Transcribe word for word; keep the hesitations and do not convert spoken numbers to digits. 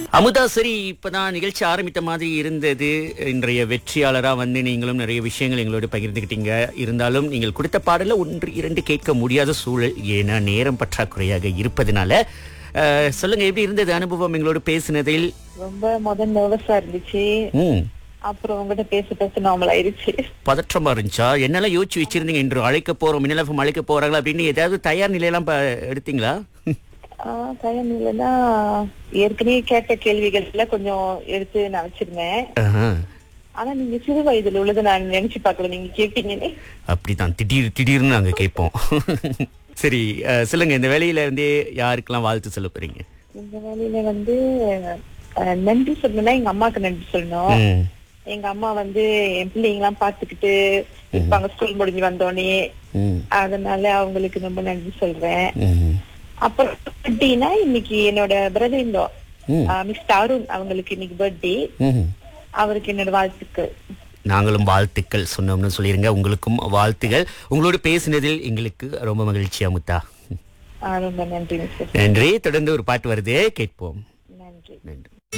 அமுதா, சரி, இப்பதான் நிகழ்ச்சி ஆரம்பித்த மாதிரி இருந்தது. இன்றைய வெற்றியாளரா வந்து நீங்களும் நிறைய விஷயங்கள் எங்களோடு பகிர்ந்துக்கிட்டீங்க. இருந்தாலும் நீங்கள் கொடுத்த பாடல ஒன்று இரண்டு கேட்க முடியாத சூழல், ஏன்னா நேரம் பற்றாக்குறையாக இருப்பதனால. அஹ், சொல்லுங்க, எப்படி இருந்தது அனுபவம் எங்களோடு பேசினதில்? ரொம்ப முதல் நர்வஸா இருந்துச்சு. ம் அப்புறம் உங்ககிட்ட பேச பேச நார்மல் ஆயிருச்சு. பதற்றமா இருந்துச்சா? என்னெல்லாம் யோசிச்சு வச்சிருந்தீங்க? இன்று அழைக்க போறோம், மின்னலஃபம் அழைக்க போறாங்களா அப்படின்னு ஏதாவது தயார் நிலையெல்லாம் ப- எடுத்தீங்களா? ஆஹ் தயம் இல்லைன்னா ஏற்கனவே கேட்ட கேள்விகள் எல்லாம் கொஞ்சம் எடுத்து நான் வச்சிருந்தேன். ஆஹா. ஆனா நீங்க சிறு வயதுல உள்ளதை நான் நினைச்சு பார்க்கல, நீங்க கேட்டீங்கன்னு. அப்படிதான், திடீர் திடீர்னு நாங்க கேட்போம். சரி, அஹ், சொல்லுங்க, இந்த வேலையில இருந்தே யாருக்கெல்லாம் வாழ்த்து சொல்ல போறீங்க? இந்த வேலையில வந்து ஆஹ், நன்றி சொல்லணும்னா எங்க அம்மாக்கு நன்றி சொல்லணும். ம் எங்க அம்மா வந்து என் பிள்ளைங்க எல்லாம் பாத்துக்கிட்டு இருப்பாங்க ஸ்கூல் முடிஞ்சு வந்தோடனே. ம் அதனால அவங்களுக்கு ரொம்ப நன்றி சொல்றேன். ம் அப்புறம் பர்த்டேனா இன்னைக்கு என்னோட பிரதர் இன் லா ம் மிஸ்டர் அருண், அவங்களுக்கு இன்னைக்கு பர்த்டே. ம் அவருக்கு என்னோட வாழ்த்துக்கள். நாங்களும் வாழ்த்துக்கள் சொன்னோம்னு சொல்லிருங்க. உங்களுக்கும் வாழ்த்துகள். உங்களோடு பேசினதில் எங்களுக்கு ரொம்ப மகிழ்ச்சி அமுதா. ஆஹ் ரொம்ப நன்றி மிஸ்டர். நன்றி. தொடர்ந்து ஒரு பாட்டு வருது, கேட்போம். நன்றி. நன்றி.